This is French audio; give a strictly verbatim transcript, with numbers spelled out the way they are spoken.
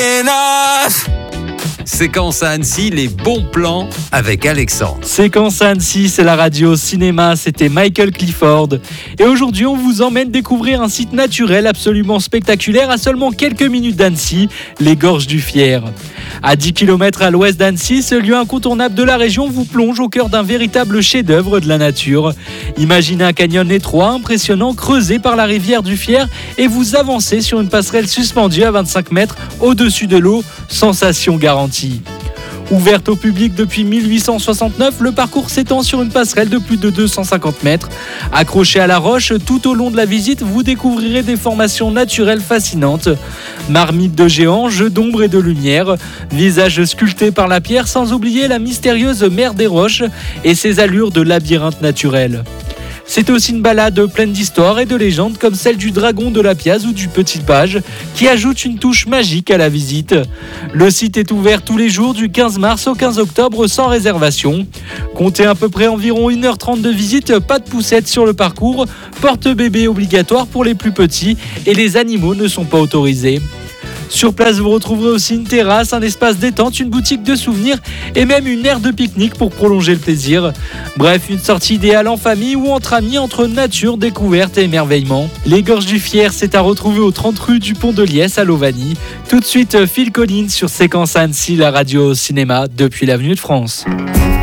enough. Séquence à Annecy, les bons plans avec Alexandre. Séquence à Annecy, c'est la radio cinéma, c'était Michael Clifford. Et aujourd'hui, on vous emmène découvrir un site naturel absolument spectaculaire à seulement quelques minutes d'Annecy, les Gorges du Fier. À dix kilomètres à l'ouest d'Annecy, ce lieu incontournable de la région vous plonge au cœur d'un véritable chef-d'œuvre de la nature. Imaginez un canyon étroit, impressionnant, creusé par la rivière du Fier et vous avancez sur une passerelle suspendue à vingt-cinq mètres au-dessus de l'eau, sensation garantie. Ouverte au public depuis mille huit cent soixante-neuf, le parcours s'étend sur une passerelle de plus de deux cent cinquante mètres. Accroché à la roche, tout au long de la visite, vous découvrirez des formations naturelles fascinantes. Marmites de géants, jeux d'ombre et de lumière, visages sculptés par la pierre, sans oublier la mystérieuse mer des roches et ses allures de labyrinthe naturel. C'est aussi une balade pleine d'histoires et de légendes comme celle du dragon de la Piaz ou du petit page qui ajoute une touche magique à la visite. Le site est ouvert tous les jours du quinze mars au quinze octobre sans réservation. Comptez à peu près environ une heure trente de visite, pas de poussette sur le parcours, porte-bébé obligatoire pour les plus petits et les animaux ne sont pas autorisés. Sur place, vous retrouverez aussi une terrasse, un espace détente, une boutique de souvenirs et même une aire de pique-nique pour prolonger le plaisir. Bref, une sortie idéale en famille ou entre amis, entre nature, découverte et émerveillement. Les Gorges du Fier, c'est à retrouver au trente rue du Pont de Liesse à Lovani. Tout de suite, Phil Collins sur Séquence à Annecy, la radio cinéma depuis l'avenue de France.